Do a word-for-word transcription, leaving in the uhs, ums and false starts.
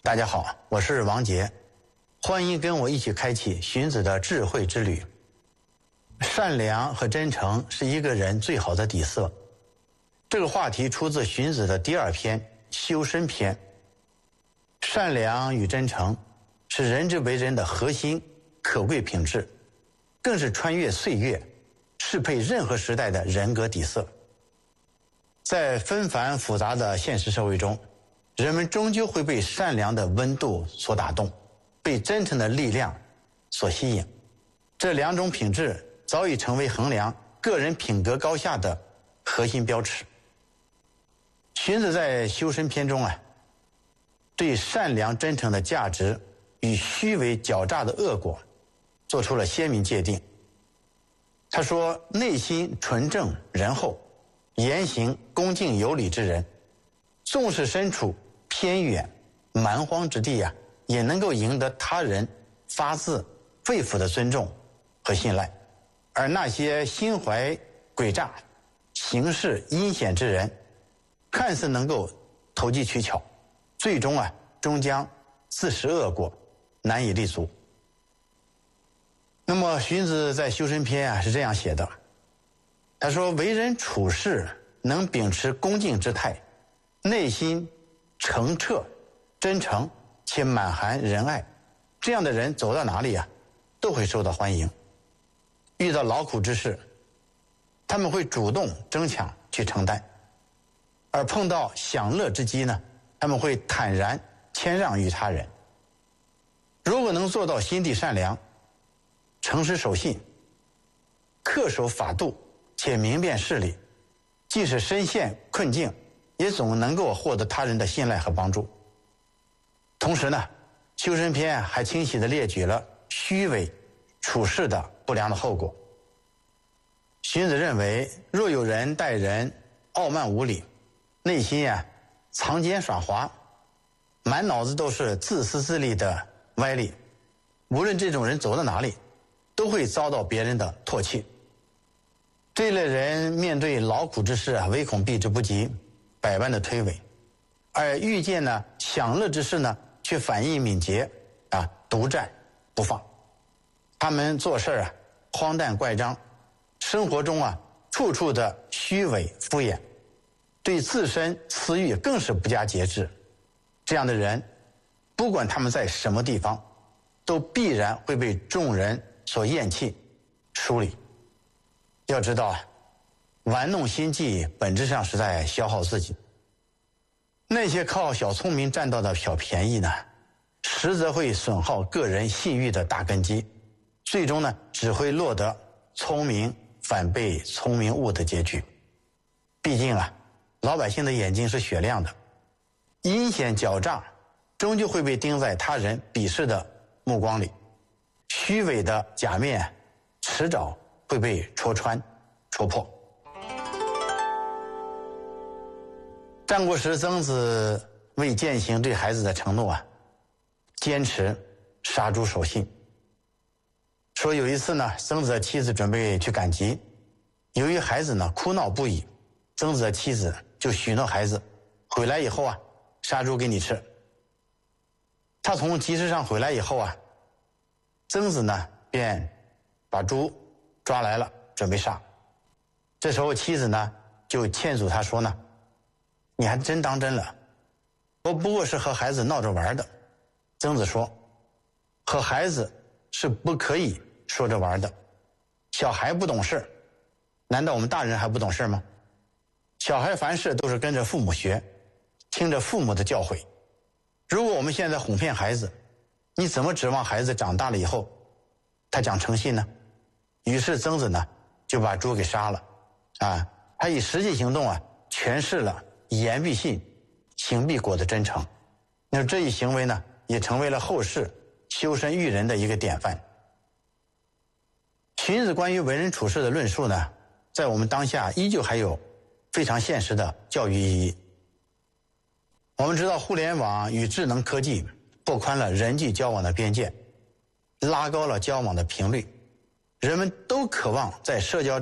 大家好，我是王杰，欢迎跟我一起开启荀子的智慧之旅。善良和真诚是一个人最好的底色。这个话题出自荀子的第二篇《修身篇》。善良与真诚是人之为人的核心可贵品质，更是穿越岁月适配任何时代的人格底色。在纷繁复杂的现实社会中，人们终究会被善良的温度所打动，被真诚的力量所吸引。这两种品质早已成为衡量个人品格高下的核心标尺。荀子在《修身篇》中啊，对善良真诚的价值与虚伪狡诈的恶果做出了鲜明界定。他说，内心纯正仁厚，言行恭敬有礼之人，纵使身处偏远蛮荒之地啊，也能够赢得他人发自肺腑的尊重和信赖。而那些心怀诡诈、行事阴险之人，看似能够投机取巧，最终啊，终将自食恶果，难以立足。那么荀子在《修身篇》啊是这样写的，他说，为人处事能秉持恭敬之态，内心澄澈真诚且满含仁爱，这样的人走到哪里啊，都会受到欢迎。遇到劳苦之事，他们会主动争抢去承担，而碰到享乐之机呢，他们会坦然谦让于他人。如果能做到心地善良、诚实守信、恪守法度且明辨事理，即使身陷困境，也总能够获得他人的信赖和帮助。同时呢，修身篇还清晰地列举了虚伪处事的不良的后果。荀子认为，若有人待人傲慢无礼，内心啊藏奸耍滑，满脑子都是自私自利的歪理，无论这种人走到哪里，都会遭到别人的唾弃。这类人面对劳苦之事啊，唯恐避之不及，百般的推诿；而遇见呢享乐之事呢，却反应敏捷啊，独占不放。他们做事啊荒诞怪张，生活中啊处处的虚伪敷衍，对自身私欲更是不加节制。这样的人，不管他们在什么地方，都必然会被众人所厌弃疏离。要知道啊，玩弄心计本质上是在消耗自己。那些靠小聪明占到的小便宜呢，实则会损耗个人信誉的大根基，最终呢，只会落得聪明反被聪明误的结局。毕竟啊，老百姓的眼睛是雪亮的，阴险狡诈终究会被钉在他人鄙视的目光里，虚伪的假面迟早会被戳穿戳破。战国时，曾子为践行对孩子的承诺啊，坚持杀猪守信。说有一次呢，曾子的妻子准备去赶集，由于孩子呢哭闹不已，曾子的妻子就许诺孩子，回来以后啊，杀猪给你吃。他从集市上回来以后啊，曾子呢便把猪抓来了，准备杀。这时候妻子呢就劝阻他说呢，你还真当真了，我不过是和孩子闹着玩的。曾子说，和孩子是不可以说着玩的，小孩不懂事，难道我们大人还不懂事吗？小孩凡事都是跟着父母学，听着父母的教诲。如果我们现在哄骗孩子，你怎么指望孩子长大了以后他讲诚信呢？于是曾子呢就把猪给杀了啊，他以实际行动啊诠释了言必信行必果的真诚。那这一行为呢，也成为了后世修身育人的一个典范。荀子关于为人处事的论述呢，在我们当下依旧还有非常现实的教育意义。我们知道，互联网与智能科技拓宽了人际交往的边界，拉高了交往的频率，人们都渴望在社交